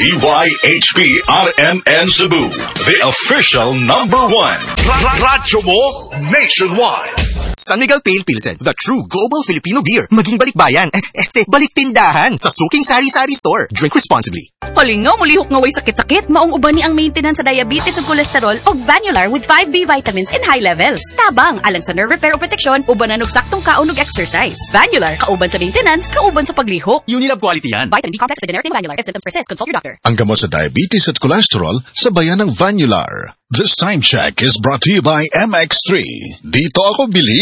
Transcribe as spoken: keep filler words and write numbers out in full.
D Y H P R M N Cebu, the official number one. Ra- Radyo mo nationwide. San Miguel Pale Pilsen, the true global Filipino beer. Maging balikbayan, eh, este, balik tindahan sa Suking Sari-Sari Store. Drink responsibly. Halingaw, mulihok nga way sakit-sakit. Maong uban ni ang maintenance sa diabetes ug cholesterol og Vanular with five B vitamins in high levels. Tabang, alang sa nerve repair o protection, uban na saktong kaon ug exercise. Vanular, kauban sa maintenance, kauban sa paglihok. Unilab quality yan. Vitamin B complex with generic Vanular. If symptoms persist, consult your doctor. Ang gamot sa diabetes at cholesterol, sabayan ng Vanular. This time check is brought to you by M X three. Dito ako bili